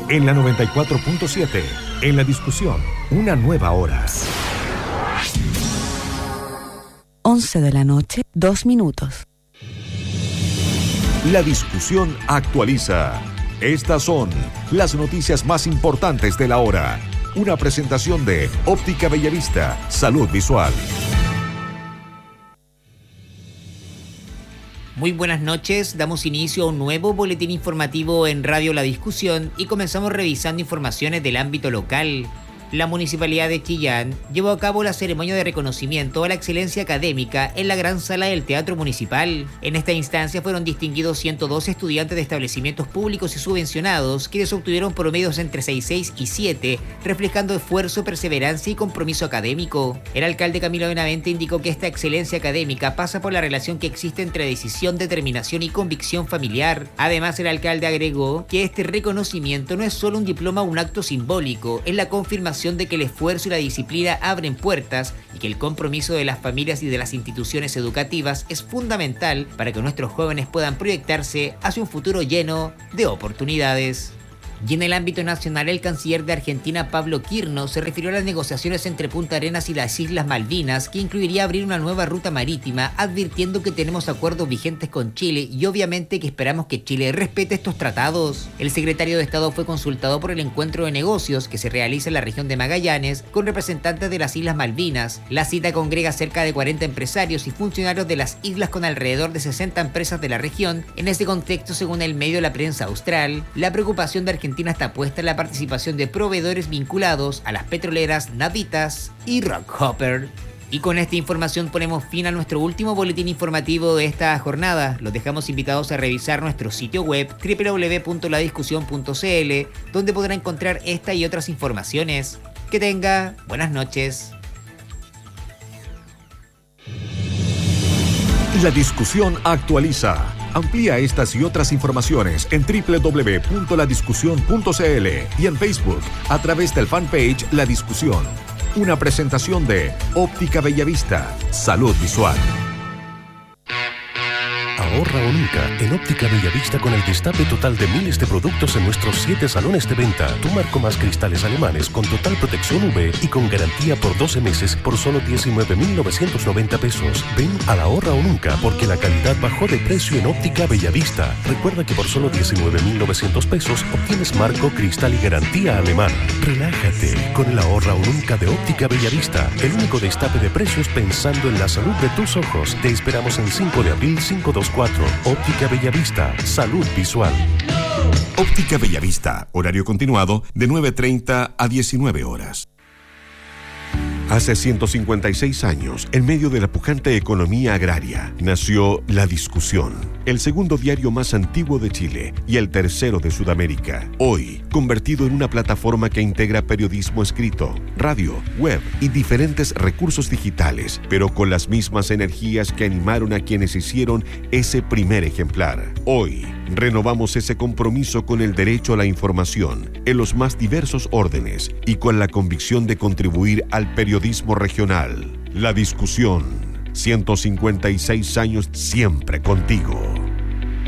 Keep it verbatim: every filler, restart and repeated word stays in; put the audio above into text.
En la noventa y cuatro punto siete, en la discusión, una nueva hora. once de la noche, dos minutos. La discusión actualiza. Estas son las noticias más importantes de la hora. Una presentación de Óptica Bellavista, Salud Visual. Muy buenas noches, damos inicio a un nuevo boletín informativo en Radio La Discusión y comenzamos revisando informaciones del ámbito local. La Municipalidad de Chillán llevó a cabo la ceremonia de reconocimiento a la excelencia académica en la gran sala del Teatro Municipal. En esta instancia fueron distinguidos ciento doce estudiantes de establecimientos públicos y subvencionados, quienes obtuvieron promedios entre seis punto seis y siete, reflejando esfuerzo, perseverancia y compromiso académico. El alcalde Camilo Benavente indicó que esta excelencia académica pasa por la relación que existe entre decisión, determinación y convicción familiar. Además, el alcalde agregó que este reconocimiento no es solo un diploma o un acto simbólico, es la confirmación de que el esfuerzo y la disciplina abren puertas y que el compromiso de las familias y de las instituciones educativas es fundamental para que nuestros jóvenes puedan proyectarse hacia un futuro lleno de oportunidades. Y en el ámbito nacional, el canciller de Argentina, Pablo Quirno, se refirió a las negociaciones entre Punta Arenas y las Islas Malvinas, que incluiría abrir una nueva ruta marítima, advirtiendo que tenemos acuerdos vigentes con Chile y obviamente que esperamos que Chile respete estos tratados. El secretario de Estado fue consultado por el encuentro de negocios que se realiza en la región de Magallanes con representantes de las Islas Malvinas. La cita congrega cerca de cuarenta empresarios y funcionarios de las islas con alrededor de sesenta empresas de la región. En este contexto, según el medio La Prensa Austral, la preocupación de Argentina Argentina está puesta en la participación de proveedores vinculados a las petroleras Navitas y Rockhopper. Y con esta información ponemos fin a nuestro último boletín informativo de esta jornada. Los dejamos invitados a revisar nuestro sitio web doble u doble u doble u punto la discusión punto c l, donde podrá encontrar esta y otras informaciones. Que tenga buenas noches. La discusión actualiza. Amplía estas y otras informaciones en doble u doble u doble u punto la discusión punto c l y en Facebook a través del fanpage La Discusión. Una presentación de Óptica Bellavista, Salud Visual. Ahorra o nunca en Óptica Bellavista con el destape total de miles de productos en nuestros siete salones de venta. Tu marco más cristales alemanes con total protección U V y con garantía por doce meses por solo diecinueve mil novecientos noventa pesos. Ven a la ahorra o nunca porque la calidad bajó de precio en Óptica Bellavista. Recuerda que por solo diecinueve mil novecientos pesos obtienes marco, cristal y garantía alemana. Relájate con el ahorra o nunca de Óptica Bellavista. El único destape de precios pensando en la salud de tus ojos. Te esperamos en cinco de abril cinco dos cuatro. Óptica Bellavista, Salud Visual. Óptica Bellavista, horario continuado de nueve treinta a diecinueve horas. Hace ciento cincuenta y seis años, en medio de la pujante economía agraria, nació La Discusión, el segundo diario más antiguo de Chile y el tercero de Sudamérica. Hoy, convertido en una plataforma que integra periodismo escrito, radio, web y diferentes recursos digitales, pero con las mismas energías que animaron a quienes hicieron ese primer ejemplar. Hoy, renovamos ese compromiso con el derecho a la información en los más diversos órdenes y con la convicción de contribuir al periodismo regional. La Discusión, ciento cincuenta y seis años siempre contigo.